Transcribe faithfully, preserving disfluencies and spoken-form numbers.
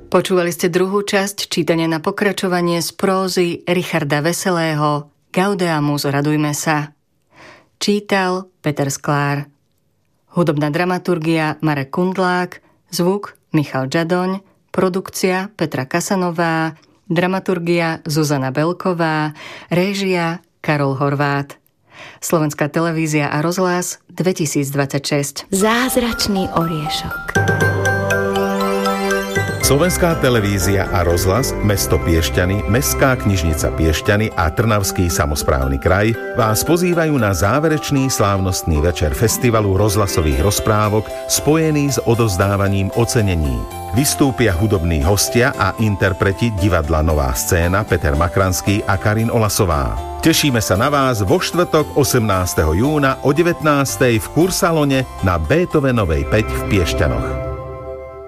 Počúvali ste druhú časť čítania na pokračovanie z prózy Richarda Veselého Gaudeamus, radujme sa. Čítal Peter Sklár. Hudobná dramaturgia Marek Kundlák, zvuk Michal Žadoň, produkcia Petra Kasanová, dramaturgia Zuzana Belková, réžia Karol Horvát. Slovenská televízia a rozhlas dvetisícdvadsaťšesť. Zázračný oriešok. Slovenská televízia a rozhlas, mesto Piešťany, Mestská knižnica Piešťany a Trnavský samosprávny kraj vás pozývajú na záverečný slávnostný večer festivalu rozhlasových rozprávok spojený s odovzdávaním ocenení. Vystúpia hudobní hostia a interpreti divadla Nová scéna Peter Makranský a Karin Olasová. Tešíme sa na vás vo štvrtok osemnásteho júna o devätnástej v Kursalone na Beethovenovej päť v Piešťanoch.